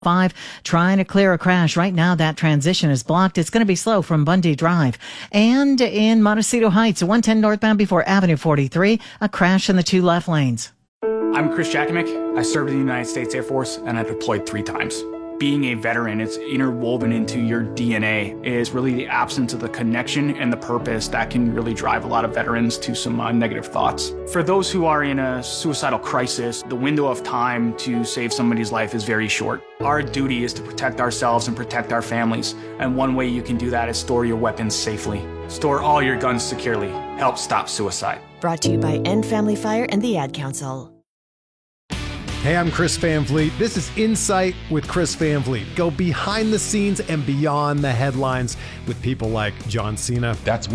5, trying to clear a crash. Right now, that transition is blocked. It's going to be slow from Bundy Drive. And in Montecito Heights, 110 northbound before Avenue 43, a crash in the 2 left lanes. I'm Chris Jakimick. I served in the United States Air Force and I deployed 3 times. Being a veteran, it's interwoven into your DNA, is really the absence of the connection and the purpose that can really drive a lot of veterans to some negative thoughts. For those who are in a suicidal crisis, the window of time to save somebody's life is very short. Our duty is to protect ourselves and protect our families, and one way you can do that is store your weapons safely. Store all your guns securely. Help stop suicide. Brought to you by End Family Fire and the Ad Council. Hey, I'm Chris Van Vliet. This is Insight with Chris Van Vliet. Go behind the scenes and beyond the headlines with people like John Cena. That's